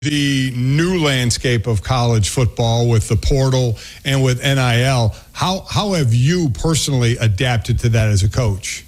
the new landscape of college football with the portal and with NIL. How have you personally adapted to that as a coach?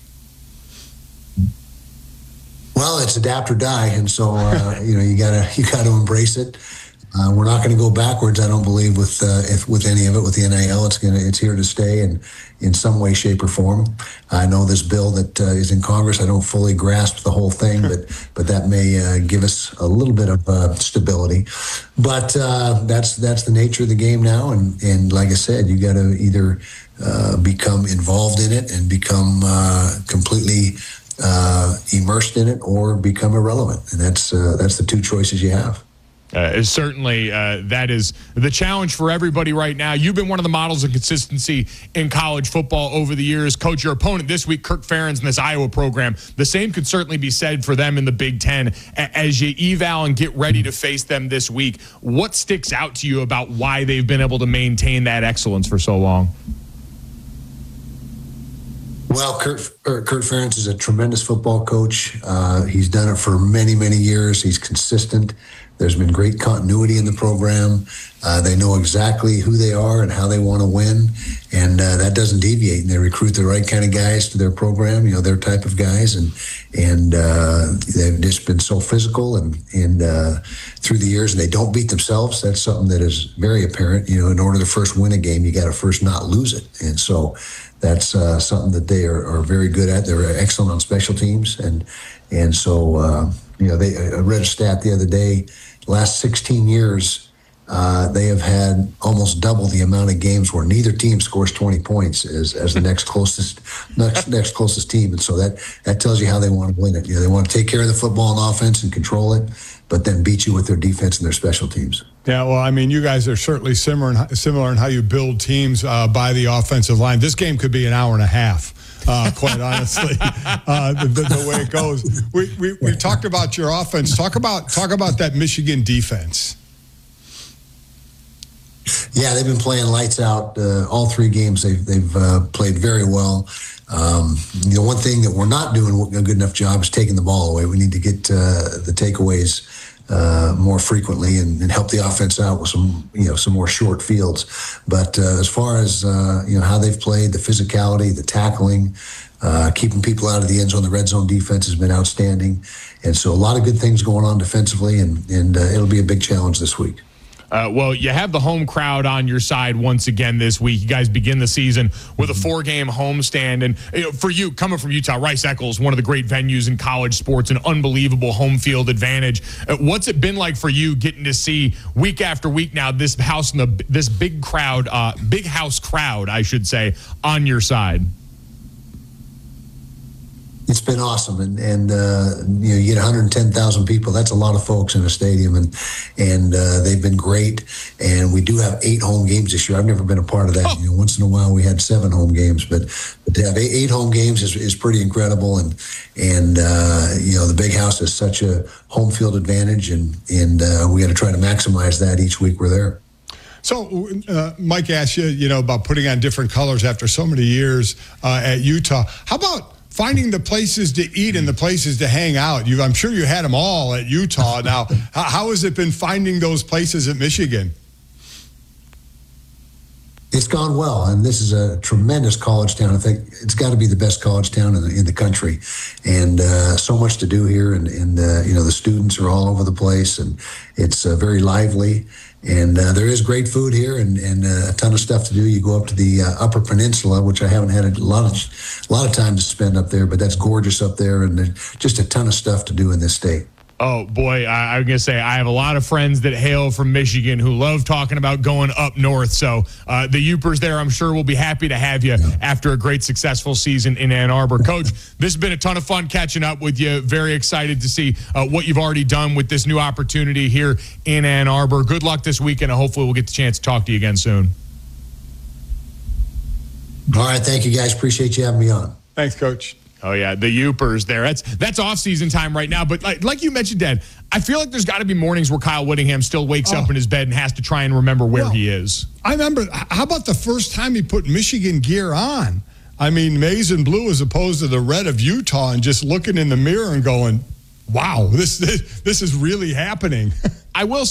Well, it's adapt or die, and so you gotta embrace it. We're not going to go backwards, I don't believe, with any of it. With the NIL, it's here to stay, and in some way, shape, or form. I know this bill that is in Congress. I don't fully grasp the whole thing, but that may give us a little bit of stability. But that's the nature of the game now, and like I said, you got to either become involved in it and become completely immersed in it, or become irrelevant, and that's the two choices you have. Certainly, that is the challenge for everybody right now. You've been one of the models of consistency in college football over the years. Coach, your opponent this week, Kirk Ferentz, in this Iowa program, the same could certainly be said for them in the Big Ten. As you eval and get ready to face them this week, what sticks out to you about why they've been able to maintain that excellence for so long? Well, Kurt Ferentz is a tremendous football coach. He's done it for many, many years. He's consistent. There's been great continuity in the program. They know exactly who they are and how they want to win, and that doesn't deviate. And they recruit the right kind of guys to their program, their type of guys, and they've just been so physical and through the years, and they don't beat themselves. That's something that is very apparent. In order to first win a game, you got to first not lose it, and so that's something that they are very good at. They're excellent on special teams, and so I read a stat the other day. Last 16 years, they have had almost double the amount of games where neither team scores 20 points as the next closest team, and so that tells you how they want to win it. They want to take care of the football on offense and control it, but then beat you with their defense and their special teams. Yeah, well, I mean, you guys are certainly similar in how you build teams by the offensive line. This game could be an hour and a half. Quite honestly, the way it goes. We talked about your offense. Talk about that Michigan defense. Yeah, they've been playing lights out all three games. They've played very well. One thing that we're not doing a good enough job is taking the ball away. We need to get the takeaways more frequently and help the offense out with some more short fields. But as far as how they've played, the physicality, the tackling, keeping people out of the end zone, the red zone defense has been outstanding. And so a lot of good things going on defensively, and it'll be a big challenge this week. Well, you have the home crowd on your side once again this week. You guys begin the season with a 4-game homestand. And for you, coming from Utah, Rice-Eccles, one of the great venues in college sports, an unbelievable home field advantage. What's it been like for you getting to see week after week now this house and this big house crowd, I should say, on your side? It's been awesome, and you get 110,000 people. That's a lot of folks in a stadium, and they've been great. And we do have 8 home games this year. I've never been a part of that. Oh. Once in a while we had 7 home games, but to have 8 home games is pretty incredible. And the big house is such a home field advantage, and we got to try to maximize that each week we're there. So, Mike asked you, about putting on different colors after so many years at Utah. How about finding the places to eat and the places to hang out? I'm sure you had them all at Utah. Now, how has it been finding those places at Michigan? It's gone well, and this is a tremendous college town. I think it's got to be the best college town in the country, and so much to do here, and the students are all over the place, and it's very lively. And there is great food here, and a ton of stuff to do. You go up to the Upper Peninsula, which I haven't had a lot of time to spend up there, but that's gorgeous up there, and there's just a ton of stuff to do in this state. Oh, boy, I'm going to say I have a lot of friends that hail from Michigan who love talking about going up north. So the Yoopers there, I'm sure, will be happy to have you after a great, successful season in Ann Arbor. Coach, this has been a ton of fun catching up with you. Very excited to see what you've already done with this new opportunity here in Ann Arbor. Good luck this weekend, and hopefully we'll get the chance to talk to you again soon. All right, thank you, guys. Appreciate you having me on. Thanks, Coach. Oh, yeah, the Yoopers there. That's off-season time right now. But like you mentioned, Dad, I feel like there's got to be mornings where Kyle Whittingham still wakes up in his bed and has to try and remember where he is. I remember, how about the first time he put Michigan gear on? I mean, maize and blue as opposed to the red of Utah, and just looking in the mirror and going, wow, this is really happening. I will